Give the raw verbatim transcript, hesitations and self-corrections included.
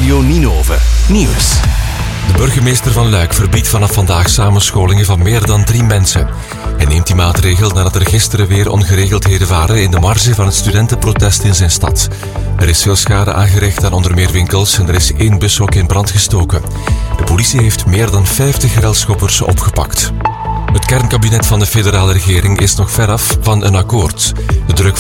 Radio Ninove. Nieuws. De burgemeester van Luik verbiedt vanaf vandaag samenscholingen van meer dan drie mensen. Hij neemt die maatregel nadat er gisteren weer ongeregeldheden waren in de marge van het studentenprotest in zijn stad. Er is veel schade aangericht aan onder meer winkels en er is één bushok in brand gestoken. De politie heeft meer dan vijftig relschoppers opgepakt. Het kernkabinet van de federale regering is nog veraf van een akkoord. De druk